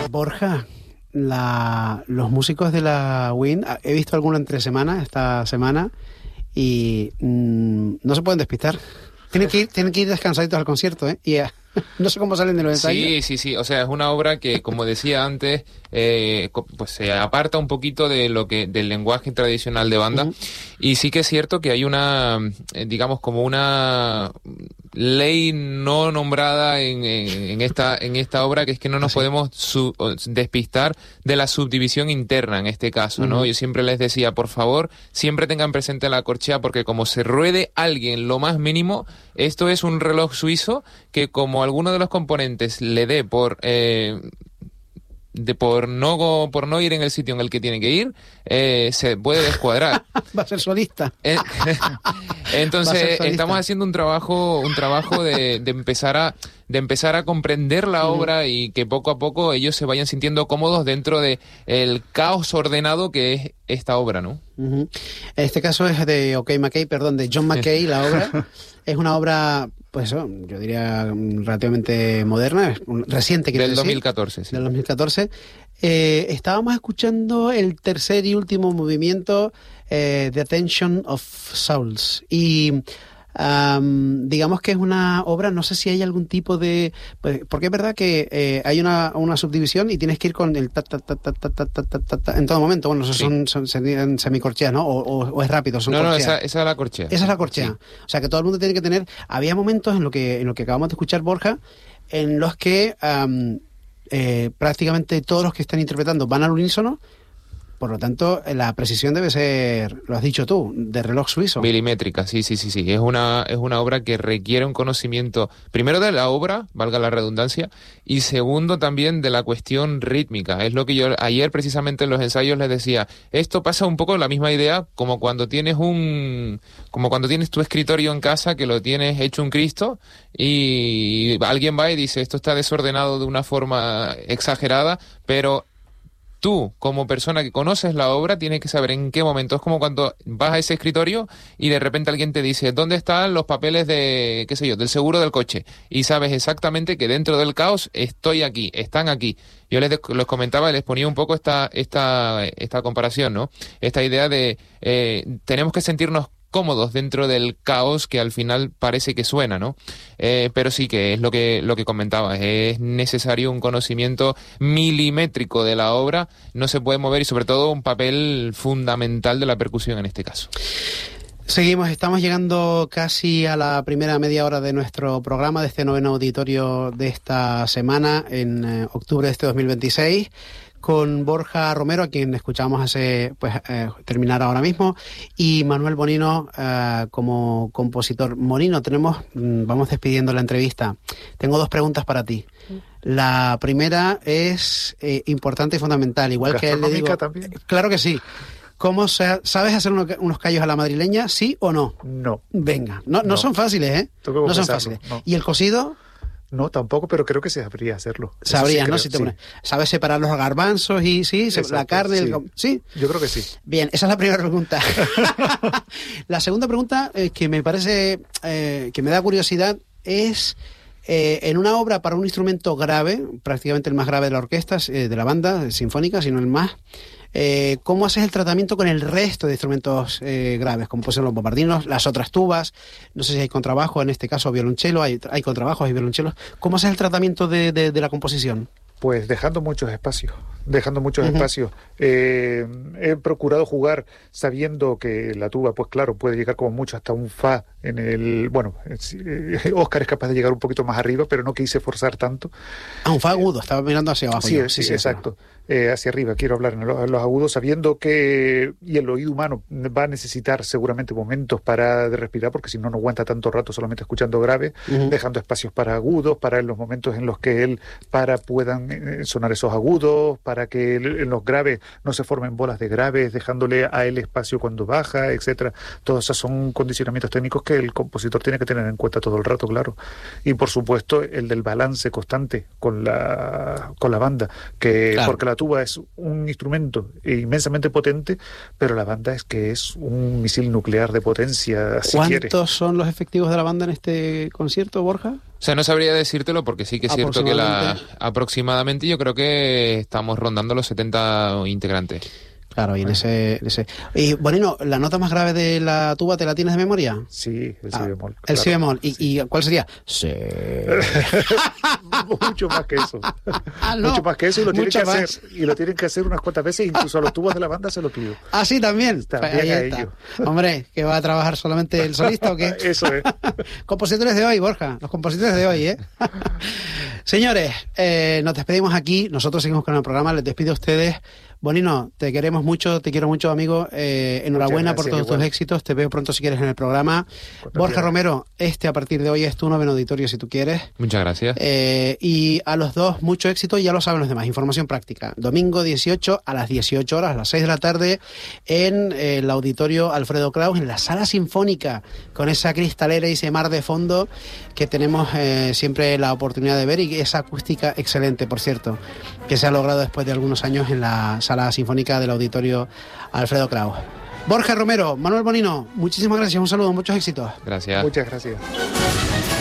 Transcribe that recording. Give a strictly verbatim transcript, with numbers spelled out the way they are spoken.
Borja, la, los músicos de la Wind, he visto alguno entre semana, esta semana, y mmm, no se pueden despistar. Tienen que ir, tienen que ir descansaditos al concierto, ¿eh? Y uh, no sé cómo salen de los ensayos. Sí, sí, sí. O sea, es una obra que, como decía antes, eh, pues se aparta un poquito de lo que del lenguaje tradicional de banda. Uh-huh. Y sí que es cierto que hay una, digamos, como una ley no nombrada en, en, en esta en esta obra, que es que no nos ¿Ah, sí? podemos su, despistar de la subdivisión interna en este caso, ¿no? Uh-huh. Yo siempre les decía, por favor, siempre tengan presente la corchea, porque como se ruede alguien lo más mínimo, esto es un reloj suizo que, como alguno de los componentes le dé por eh, de por no por no ir en el sitio en el que tiene que ir, eh, se puede descuadrar. Va a ser solista. Eh, entonces solista. Estamos haciendo un trabajo un trabajo de, de empezar a de empezar a comprender la obra uh-huh. y que poco a poco ellos se vayan sintiendo cómodos dentro de el caos ordenado que es esta obra, ¿no? Uh-huh. Este caso es de OK McKay, perdón, de John McKay, la obra. Es una obra, pues eso, yo diría relativamente moderna, reciente, quiero decir. Del dos mil catorce, sí. Del dos mil catorce. Eh, estábamos escuchando el tercer y último movimiento, eh, The Attention of Souls. Y Um, digamos que es una obra, no sé si hay algún tipo de... Pues, porque es verdad que eh, hay una, una subdivisión y tienes que ir con el ta ta ta ta ta ta ta ta, ta en todo momento. Bueno, esos sí. son, son, son semicorcheas, ¿no? O, o, o es rápido, son no, corcheas. No, esa, esa es la corchea. Esa es la corchea. Sí. O sea, que todo el mundo tiene que tener... Había momentos en lo que, en lo que acabamos de escuchar, Borja, en los que um, eh, prácticamente todos los que están interpretando van al unísono. Por lo tanto, la precisión debe ser, lo has dicho tú, de reloj suizo. Milimétrica, sí, sí, sí, sí. Es una, es una obra que requiere un conocimiento, primero de la obra, valga la redundancia, y segundo también de la cuestión rítmica. Es lo que yo ayer precisamente en los ensayos les decía. Esto pasa un poco la misma idea como cuando tienes un, como cuando tienes tu escritorio en casa que lo tienes hecho un Cristo y alguien va y dice esto está desordenado de una forma exagerada, pero tú, como persona que conoces la obra, tienes que saber en qué momento. Es como cuando vas a ese escritorio y de repente alguien te dice ¿dónde están los papeles de, qué sé yo, del seguro del coche? Y sabes exactamente que dentro del caos estoy aquí, están aquí. Yo les, les comentaba, les ponía un poco esta esta esta comparación, ¿no? Esta idea de eh, tenemos que sentirnos cómodos dentro del caos que al final parece que suena, ¿no? Eh, pero sí que es lo que lo que comentaba, es necesario un conocimiento milimétrico de la obra, no se puede mover y sobre todo un papel fundamental de la percusión en este caso. Seguimos, estamos llegando casi a la primera media hora de nuestro programa, de este noveno auditorio de esta semana, en eh, octubre de este dos mil veintiséis. Con Borja Romero, a quien escuchamos hace pues eh, terminar ahora mismo, y Manuel Bonino eh, como compositor. Bonino, tenemos, vamos despidiendo la entrevista. Tengo dos preguntas para ti. La primera es eh, importante y fundamental, igual que él le digo. También. Claro que sí. ¿Cómo se, ¿Sabes hacer unos, unos callos a la madrileña? ¿Sí o no? No. Venga, no, no, no. son fáciles, ¿eh? No son fáciles. No. ¿Y el cocido? No, tampoco, pero creo que se sabría hacerlo. Sabrías, sí ¿no? Creo, si te sí. pones, ¿sabes separar los garbanzos y sí, Exacto, la carne? Sí. El, ¿sí? Yo creo que sí. Bien, esa es la primera pregunta. La segunda pregunta, eh, que me parece, eh, que me da curiosidad, es eh, en una obra para un instrumento grave, prácticamente el más grave de la orquesta, eh, de la banda sinfónica, sino el más, Eh, ¿cómo haces el tratamiento con el resto de instrumentos eh, graves, como pueden ser los bombardinos, las otras tubas? No sé si hay contrabajo, en este caso violonchelo, hay, hay contrabajos, hay violonchelos. ¿Cómo haces el tratamiento de, de, de la composición? Pues dejando muchos espacios, dejando muchos uh-huh. espacios. Eh, he procurado jugar sabiendo que la tuba, pues claro, puede llegar como mucho hasta un fa en el... Bueno, eh, Óscar es capaz de llegar un poquito más arriba, pero no quise forzar tanto. Ah, un fa agudo, estaba mirando hacia abajo. Sí, yo. sí, sí, sí, exacto. Eh, hacia arriba, quiero hablar en los, en los agudos, sabiendo que y el oído humano va a necesitar seguramente momentos para de respirar, porque si no, no aguanta tanto rato solamente escuchando grave, uh-huh. dejando espacios para agudos, para en los momentos en los que él para puedan sonar esos agudos, para que en los graves no se formen bolas de graves, dejándole a él espacio cuando baja, etcétera. Todos esos son condicionamientos técnicos que el compositor tiene que tener en cuenta todo el rato, claro. Y por supuesto el del balance constante con la con la banda, que claro. porque la la tuba es un instrumento inmensamente potente, pero la banda es que es un misil nuclear de potencia, si ¿Cuántos quiere. son los efectivos de la banda en este concierto, Borja? O sea, no sabría decírtelo porque sí que es cierto que la Aproximadamente. aproximadamente yo creo que estamos rondando los setenta integrantes. Claro, y en ese, en ese... Y, Bonino, ¿la nota más grave de la tuba te la tienes de memoria? Sí, el si Ah, bemol. El claro. si bemol. ¿Y, Sí. ¿Y cuál sería? Sí. Mucho más que eso. Ah, no. Mucho más que eso y lo tienen Mucho que más. hacer. Y lo tienen que hacer unas cuantas veces, incluso a los tubos de la banda se lo pido. Ah, sí, también. También Ahí a está. ello. Hombre, ¿que va a trabajar solamente el solista o qué? Eso es. Compositores de hoy, Borja. Los compositores de hoy, ¿eh? Señores, eh, nos despedimos aquí. Nosotros seguimos con el programa. Les despido a ustedes. Bonino, te queremos mucho, te quiero mucho, amigo. Eh, enhorabuena Muchas por gracias, todos tus igual. éxitos. Te veo pronto si quieres en el programa. Cuando Borja quieras. Romero, este a partir de hoy es tu noveno auditorio si tú quieres. Muchas gracias. Eh, y a los dos, mucho éxito, y ya lo saben los demás. Información práctica. Domingo dieciocho a las dieciocho horas, a las seis de la tarde, en eh, el auditorio Alfredo Kraus, en la sala sinfónica, con esa cristalera y ese mar de fondo que tenemos eh, siempre la oportunidad de ver, y esa acústica excelente, por cierto, que se ha logrado después de algunos años en la sala sinfónica del auditorio Alfredo Kraus. Borja Romero, Manuel Bonino, muchísimas gracias, un saludo, muchos éxitos. Gracias. Muchas gracias.